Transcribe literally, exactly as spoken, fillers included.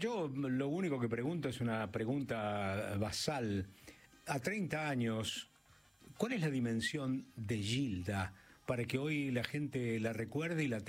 yo lo único que pregunto es una pregunta basal. A treinta años, ¿cuál es la dimensión de Gilda para que hoy la gente la recuerde y la